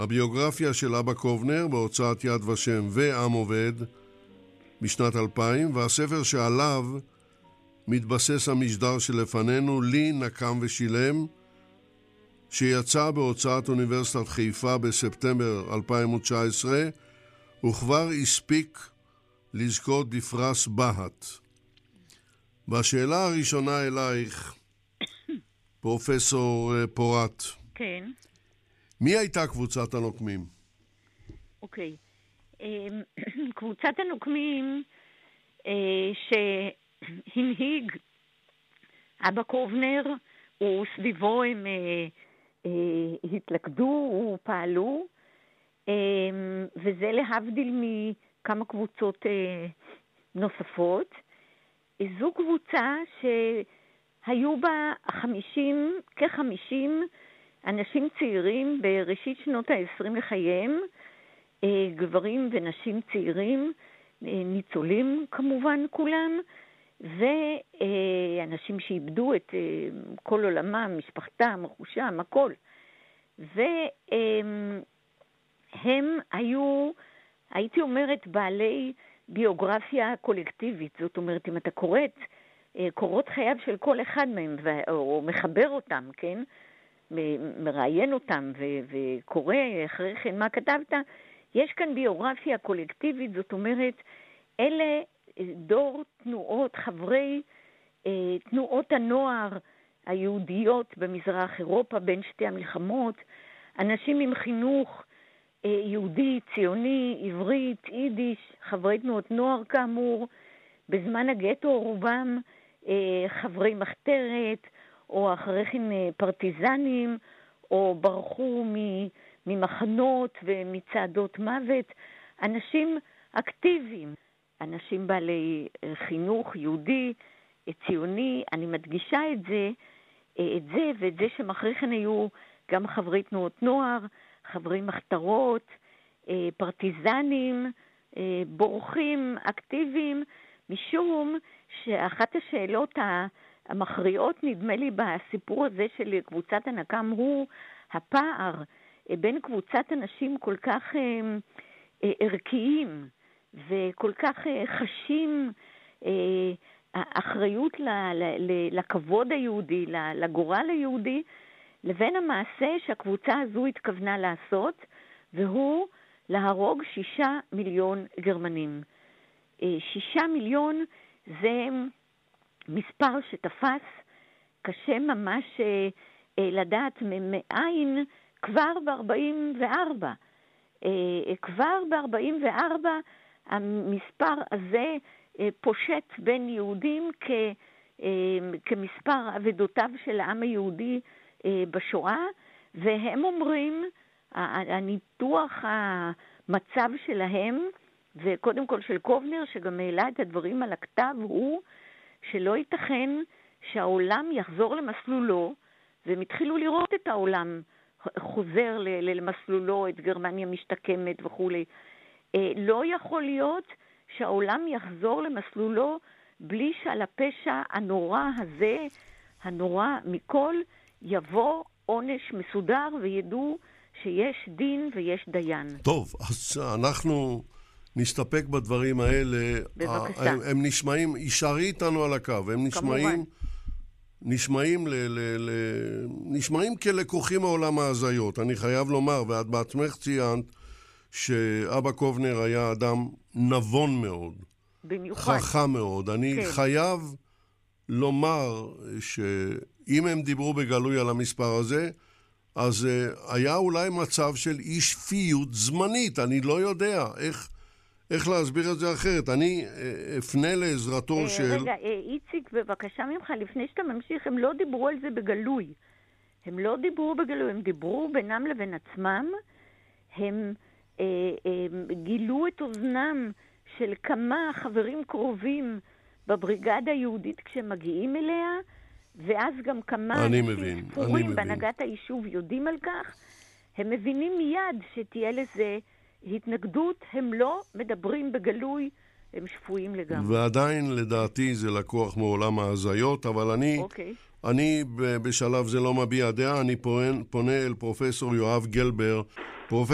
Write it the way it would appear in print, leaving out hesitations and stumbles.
הביוגרפיה של אבא קובנר בהוצאת יד ושם ועם עובד בשנת 2000, והספר שעליו מתבסס המשדר שלפנינו, לי נקם ושילם, שיצא בהוצאת אוניברסיטת חיפה בספטמבר 2019, וכבר הספיק לזכות בפרס בהט. והשאלה הראשונה אלייך, פרופסור פורט. כן. מי הייתה קבוצת הנוקמים? אוקיי. קבוצת הנוקמים שהנהיג אבא קובנר, וסביבו הם התלכדו ופעלו, וזה להבדיל מכמה קבוצות נוספות. זו קבוצה שהיו בה כ-50 אנשים צעירים בראשית שנות ה-20 לחייהם, גברים ונשים צעירים, ניצולים כמובן כולם, ואנשים שאיבדו את כל עולמם, משפחתם, רכושם, הכל. והם היו, הייתי אומרת, בעלי ביוגרפיה קולקטיבית. זאת אומרת, אם אתה קורות חייו של כל אחד מהם, או מחבר אותם, כן? מראיין אותם וקורא אחרי כן מה כתבת, יש כאן ביוגרפיה קולקטיבית. זאת אומרת, אלה דור תנועות, חברי תנועות הנוער היהודיות במזרח אירופה בין שתי המלחמות, אנשים עם חינוך יהודי, ציוני, עברית, יידיש, חברי תנועות נוער כאמור, בזמן הגטו רובם חברי מחתרת, או אחרי כן פרטיזנים, או ברחו ממחנות ומצעדות מוות, אנשים אקטיביים, אנשים בעלי חינוך יהודי, ציוני. אני מדגישה את זה ואת זה שמאחרי כן היו גם חברי תנועות נוער, חברי מחתרות, פרטיזנים, בורחים, אקטיביים, משום שאחת השאלות המכריעות נדמה לי בסיפור הזה של קבוצת הנקם הוא הפער בין קבוצת אנשים כל כך ערכיים וכל כך חשים אחריות לכבוד היהודי, לגורל היהודי, לבין המעשה שהקבוצה הזו התכוונה לעשות, והוא להרוג 6 מיליון גרמנים. 6 מיליון זה מספר שתפס, קשה ממש לדעת מאין, כבר ב-44. כבר ב-44 המספר הזה פושט בין יהודים כמספר עבדותיו של העם היהודי בשואה, והם אומרים, הניתוח המצב שלהם, וקודם כל של קובנר, שגם העלה את הדברים על הכתב, הוא שלא ייתכן שהעולם יחזור למסלולו, והם התחילו לראות את העולם חוזר למסלולו, את גרמניה משתקמת וכו'. לא יכול להיות שהעולם יחזור למסלולו בלי שעל הפשע הנורא הזה, הנורא מכל, יבוא עונש מסודר וידעו שיש דין ויש דיין. טוב, אז אנחנו נסתפק בדברים האלה. בבקשה. הם נשמעים, יישארי איתנו על הקו, הם נשמעים כלקוחים מעולם ההזיות. אני חייב לומר, ואת בעצמך ציינת, שאבא קובנר היה אדם נבון מאוד. במיוחד. חכם מאוד. אני חייב לומר שאם הם דיברו בגלוי על המספר הזה, אז היה אולי מצב של אי שפיות זמנית. אני לא יודע איך להסביר את זה אחרת. אני אפנה לעזרתו של... רגע, איציק, בבקשה ממך, לפני שאתה ממשיך, הם לא דיברו על זה בגלוי. הם לא דיברו בגלוי, הם דיברו בינם לבין עצמם, הם גילו את אוזנם של כמה חברים קרובים בבריגדה היהודית כשהם מגיעים אליה, ואז גם כמה אנשים ספורים בהנהגת היישוב יודעים על כך. הם מבינים מיד שתהיה לזה התנגדות, הם לא מדברים בגלוי, הם שפויים לגמרי. ועדיין לדעתי זה לקוח מעולם ההזיות, אבל אני בשלב זה לא מביע דעה, אני פונה אל פרופסור יואב גלבר.